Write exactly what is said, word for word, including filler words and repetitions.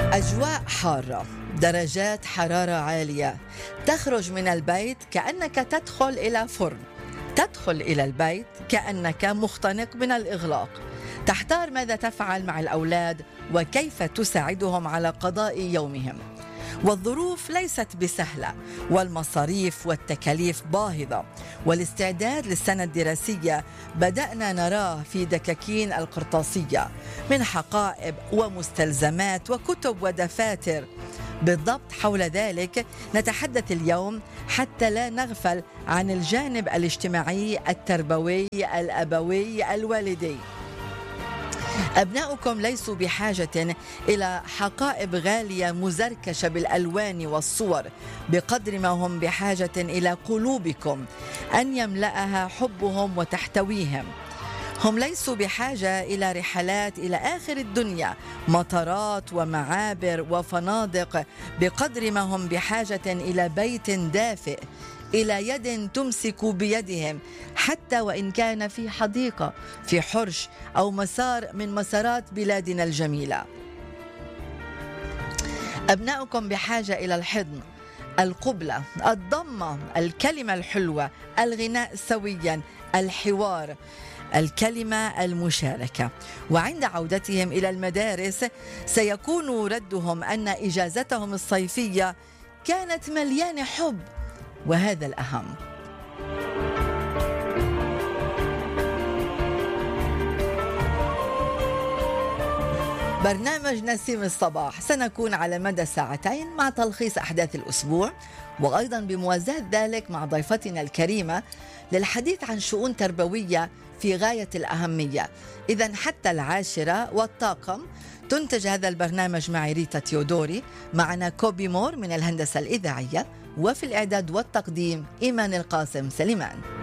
أجواء حارة، درجات حرارة عالية، تخرج من البيت كأنك تدخل إلى فرن، تدخل إلى البيت كأنك مختنق من الإغلاق، تحتار ماذا تفعل مع الأولاد وكيف تساعدهم على قضاء يومهم. والظروف ليست بسهلة، والمصاريف والتكاليف باهظة، والاستعداد للسنة الدراسية بدأنا نراه في دكاكين القرطاسية من حقائب ومستلزمات وكتب ودفاتر. بالضبط حول ذلك نتحدث اليوم حتى لا نغفل عن الجانب الاجتماعي التربوي الأبوي الوالدي. أبناؤكم ليسوا بحاجة إلى حقائب غالية مزركشة بالألوان والصور بقدر ما هم بحاجة إلى قلوبكم أن يملأها حبهم وتحتويهم. هم ليسوا بحاجة إلى رحلات إلى آخر الدنيا، مطارات ومعابر وفنادق، بقدر ما هم بحاجة إلى بيت دافئ، إلى يد تمسك بيدهم حتى وإن كان في حديقة، في حرش أو مسار من مسارات بلادنا الجميلة. أبناؤكم بحاجة إلى الحضن، القبلة، الضمة، الكلمة الحلوة، الغناء سويا، الحوار، الكلمة المشاركة. وعند عودتهم إلى المدارس سيكون ردهم أن إجازتهم الصيفية كانت مليانة حب، وهذا الأهم. برنامج نسيم الصباح سنكون على مدى ساعتين مع تلخيص أحداث الأسبوع، وأيضا بموازاة ذلك مع ضيفتنا الكريمة للحديث عن شؤون تربوية في غاية الأهمية. إذن حتى العاشرة والطاقم تنتج هذا البرنامج مع ريتا تيودوري، معنا كوبي مور من الهندسة الإذاعية، وفي الإعداد والتقديم إيمان القاسم سليمان.